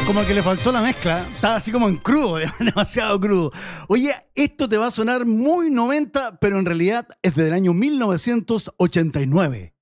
Como que le faltó la mezcla. Estaba así como en crudo, demasiado crudo. Oye, esto te va a sonar muy 90, pero en realidad es del año 1989.